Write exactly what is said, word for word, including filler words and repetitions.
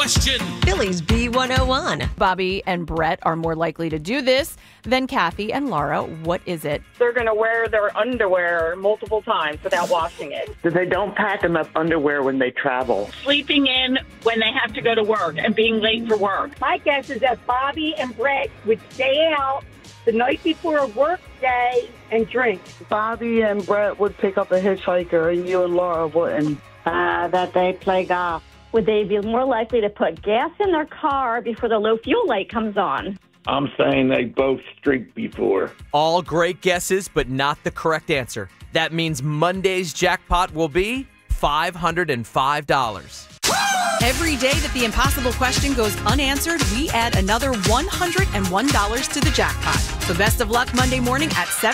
Question. Phillies B one oh one. Bobby and Brett are more likely to do this than Kathy and Laura. What is it? They're going to wear their underwear multiple times without washing it. That they don't pack enough underwear when they travel. Sleeping in when they have to go to work and being late for work. My guess is that Bobby and Brett would stay out the night before a work day and drink. Bobby and Brett would pick up a hitchhiker and you and Laura wouldn't. Uh, that they play golf. Would they be more likely to put gas in their car before the low fuel light comes on? I'm saying they both streak before. All great guesses, but not the correct answer. That means Monday's jackpot will be five hundred five dollars. Every day that the impossible question goes unanswered, we add another one hundred one dollars to the jackpot. So best of luck Monday morning at seven.